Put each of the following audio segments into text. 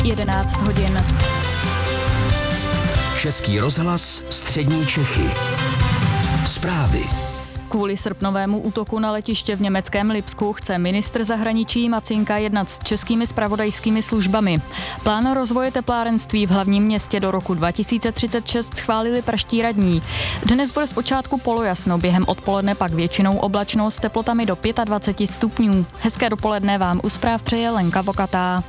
11 hodin. Český rozhlas Střední Čechy. Zprávy. Kvůli srpnovému útoku na letiště v německém Lipsku chce ministr zahraničí Macinka jednat s českými zpravodajskými službami. Plán rozvoje teplárenství v hlavním městě do roku 2036 schválili pražští radní. Dnes bude zpočátku polojasno, během odpoledne pak většinou oblačno s teplotami do 25 stupňů. Hezké dopoledne vám u zpráv přeje Lenka Vokatá.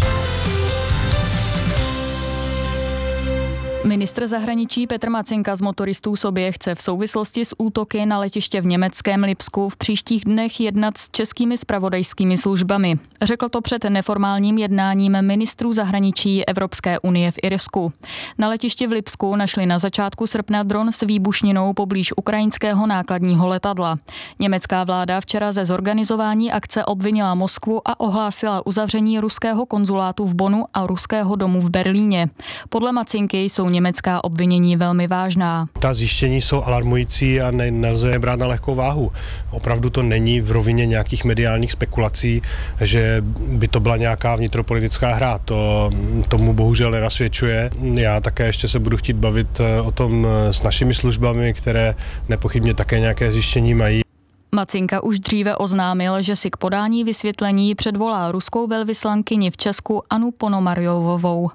Ministr zahraničí Petr Macinka z motoristů sobě chce v souvislosti s útoky na letiště v německém Lipsku v příštích dnech jednat s českými zpravodajskými službami. Řekl to před neformálním jednáním ministrů zahraničí Evropské unie v Irsku. Na letišti v Lipsku našli na začátku srpna dron s výbušninou poblíž ukrajinského nákladního letadla. Německá vláda včera ze zorganizování akce obvinila Moskvu a ohlásila uzavření ruského konzulátu v Bonnu a ruského domu v Berlíně. Podle Macinky jsou německá obvinění velmi vážná. Ta zjištění jsou alarmující a nelze je brát na lehkou váhu. Opravdu to není v rovině nějakých mediálních spekulací, že by to byla nějaká vnitropolitická hra. To tomu bohužel nenasvědčuje. Já také ještě se budu chtít bavit o tom s našimi službami, které nepochybně také nějaké zjištění mají. Macinka už dříve oznámil, že si k podání vysvětlení předvolá ruskou velvyslankyni v Česku Annu Ponomarjovovou.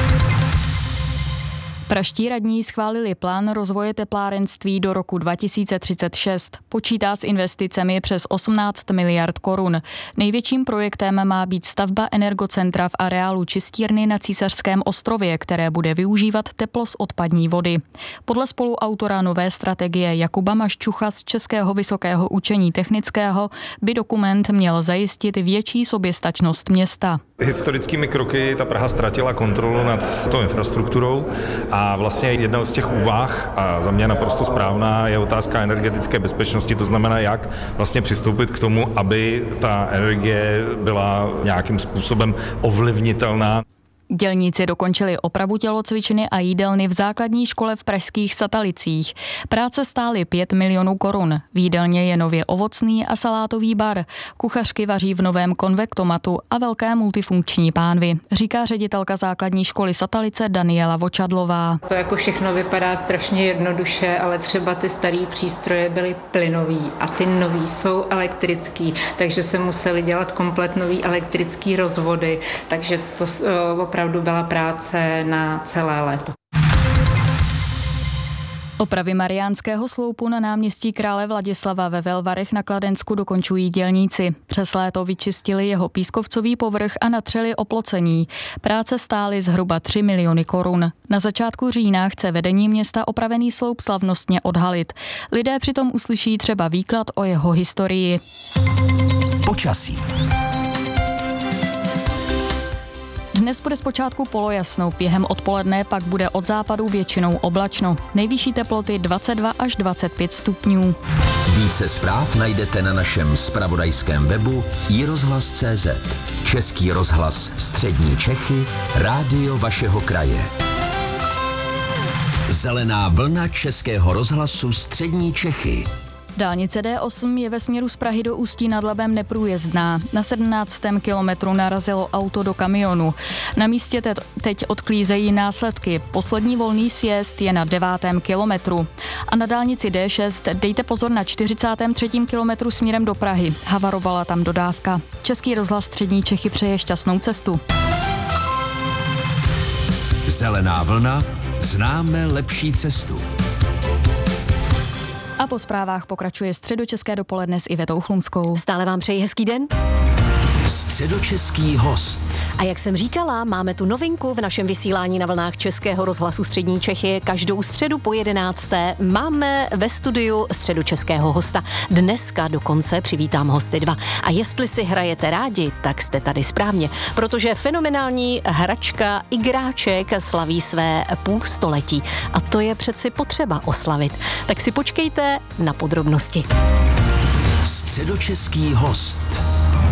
Pražští radní schválili plán rozvoje teplárenství do roku 2036. Počítá s investicemi přes 18 miliard korun. Největším projektem má být stavba energocentra v areálu čistírny na Císařském ostrově, které bude využívat teplo z odpadní vody. Podle spoluautora nové strategie Jakuba Maščucha z Českého vysokého učení technického by dokument měl zajistit větší soběstačnost města. Historickými kroky ta Praha ztratila kontrolu nad tou infrastrukturou a vlastně jedna z těch úvah, a za mě naprosto správná, je otázka energetické bezpečnosti, to znamená, jak vlastně přistoupit k tomu, aby ta energie byla nějakým způsobem ovlivnitelná. Dělníci dokončili opravu tělocvičny a jídelny v základní škole v pražských Satalicích. Práce stály 5 milionů korun. V jídelně je nově ovocný a salátový bar. Kuchařky vaří v novém konvektomatu a velké multifunkční pánvi, říká ředitelka základní školy Satalice Daniela Vočadlová. To jako všechno vypadá strašně jednoduše, ale třeba ty starý přístroje byly plynový a ty nový jsou elektrický, takže se museli dělat komplet nový elektrický rozvody, takže to opravdu byla práce na celé léto. Opravy Mariánského sloupu na náměstí Krále Vladislava ve Velvarech na Kladensku dokončují dělníci. Přes léto vyčistili jeho pískovcový povrch a natřeli oplocení. Práce stály zhruba 3 miliony korun. Na začátku října chce vedení města opravený sloup slavnostně odhalit. Lidé přitom uslyší třeba výklad o jeho historii. Počasí. Dnes bude zpočátku polojasno, během odpoledne pak bude od západu většinou oblačno. Nejvyšší teploty 22 až 25 stupňů. Více zpráv najdete na našem zpravodajském webu iRozhlas.cz. Český rozhlas Střední Čechy, rádio vašeho kraje. Zelená vlna Českého rozhlasu Střední Čechy. Dálnice D8 je ve směru z Prahy do Ústí nad Labem neprůjezdná. Na 17. kilometru narazilo auto do kamionu. Na místě teď odklízejí následky. Poslední volný sjezd je na 9. kilometru. A na dálnici D6 dejte pozor na 43. kilometru směrem do Prahy. Havarovala tam dodávka. Český rozhlas Střední Čechy přeje šťastnou cestu. Zelená vlna, známe lepší cestu. A po zprávách pokračuje Středočeské dopoledne s Ivetou Chlumskou. Stále vám přeji hezký den. Středočeský host. A jak jsem říkala, máme tu novinku v našem vysílání na vlnách Českého rozhlasu Střední Čechy. Každou středu po 11. máme ve studiu středočeského hosta. Dneska dokonce přivítám hosty 2. A jestli si hrajete rádi, tak jste tady správně, protože fenomenální hračka Igráček slaví své půlstoletí. A to je přeci potřeba oslavit. Tak si počkejte na podrobnosti. Středočeský host.